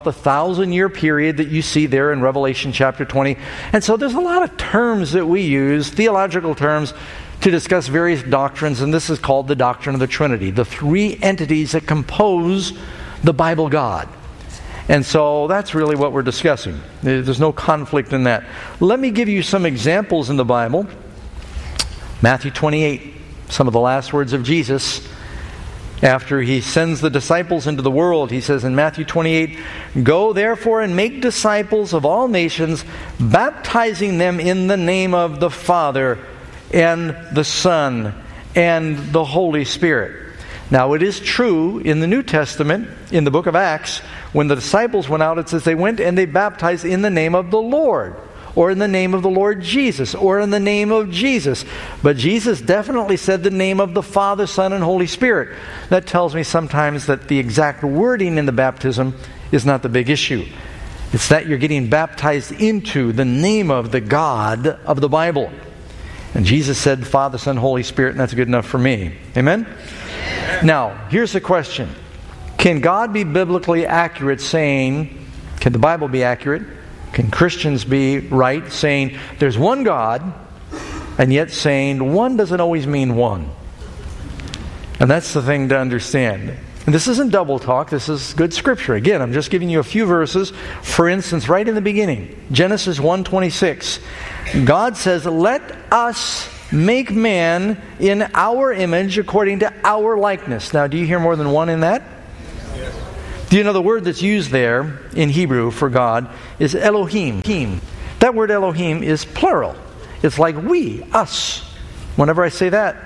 the 1,000-year period that you see there in Revelation chapter 20. And so there's a lot of terms that we use, theological terms, to discuss various doctrines, and this is called the doctrine of the Trinity, the three entities that compose the Bible God. And so that's really what we're discussing. There's no conflict in that. Let me give you some examples in the Bible. Matthew 28, some of the last words of Jesus. After he sends the disciples into the world, he says in Matthew 28, "Go therefore and make disciples of all nations, baptizing them in the name of the Father and the Son and the Holy Spirit." Now it is true in the New Testament, in the book of Acts, when the disciples went out, it says they went and they baptized in the name of the Lord, or in the name of the Lord Jesus, or in the name of Jesus. But Jesus definitely said the name of the Father, Son, and Holy Spirit. That tells me sometimes that the exact wording in the baptism is not the big issue. It's that you're getting baptized into the name of the God of the Bible. And Jesus said Father, Son, Holy Spirit, and that's good enough for me. Amen? Now, here's the question. Can God be biblically accurate saying, can the Bible be accurate? Can Christians be right saying there's one God, and yet saying one doesn't always mean one? And that's the thing to understand. And this isn't double talk, this is good scripture. Again, I'm just giving you a few verses. For instance, right in the beginning, Genesis 1:26. God says, "Let us make man in our image according to our likeness." Now, do you hear more than one in that? Yes. Do you know the word that's used there in Hebrew for God is Elohim? That word Elohim is plural. It's like we, us. Whenever I say that,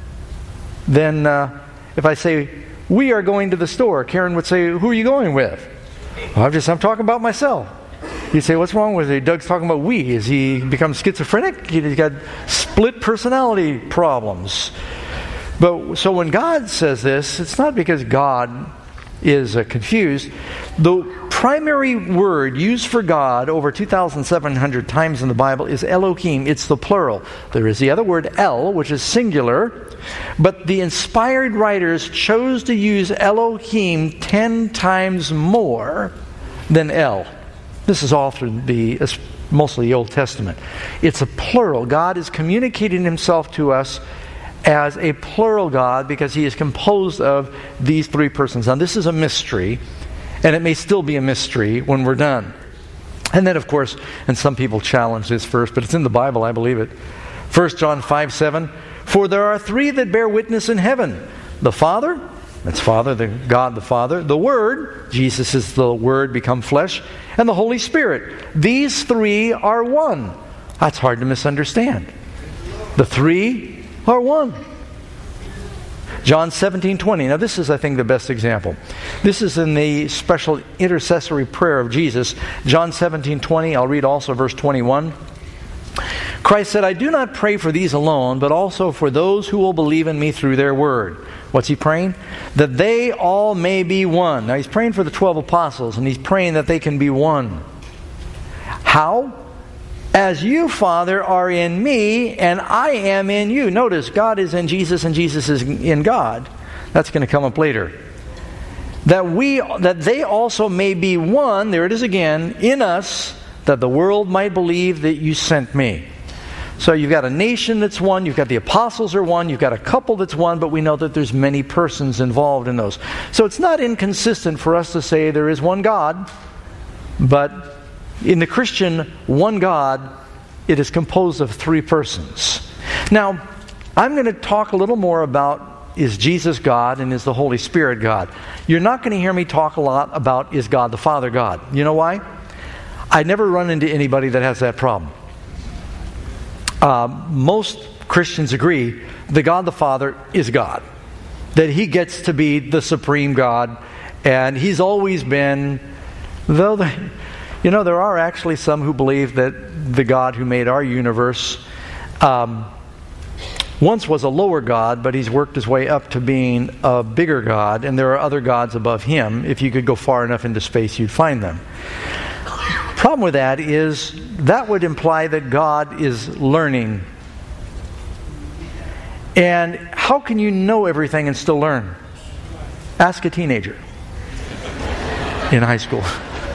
then if I say, "We are going to the store," Karen would say, "Who are you going with?" Well, I'm talking about myself. You say, "What's wrong with it?" Doug's talking about we. Has he become schizophrenic? He's got split personality problems. But so when God says this, it's not because God is confused. The primary word used for God over 2,700 times in the Bible is Elohim. It's the plural. There is the other word El, which is singular, but the inspired writers chose to use Elohim 10 times more than El. This is all through mostly the Old Testament. It's a plural. God is communicating himself to us as a plural God because he is composed of these three persons. Now this is a mystery, and it may still be a mystery when we're done. And then of course, and some people challenge this verse, but it's in the Bible, I believe it. 1 John 5:7, "For there are three that bear witness in heaven, the Father," that's Father, the God the Father, "the Word," Jesus is the Word become flesh, "and the Holy Spirit. These three are one." That's hard to misunderstand. The three are one. John 17:20. Now this is, I think, the best example. This is in the special intercessory prayer of Jesus. John 17:20. I'll read also verse 21. Christ said, "I do not pray for these alone, but also for those who will believe in me through their word." What's he praying? That they all may be one. Now he's praying for the 12 apostles, and he's praying that they can be one. How? "As you, Father, are in me, and I am in you." Notice, God is in Jesus, and Jesus is in God. That's going to come up later. That they also may be one, there it is again, in us, that the world might believe that you sent me. So you've got a nation that's one, you've got the apostles are one, you've got a couple that's one, but we know that there's many persons involved in those. So it's not inconsistent for us to say there is one God, but in the Christian one God, it is composed of three persons. Now, I'm going to talk a little more about is Jesus God and is the Holy Spirit God. You're not going to hear me talk a lot about is God the Father God. You know why? I never run into anybody that has that problem. Most Christians agree that God the Father is God. That he gets to be the supreme God, and he's always been, though there are actually some who believe that the God who made our universe once was a lower God, but he's worked his way up to being a bigger God, and there are other gods above him. If you could go far enough into space, you'd find them. Problem with that is that would imply that God is learning. And how can you know everything and still learn? Ask a teenager in high school.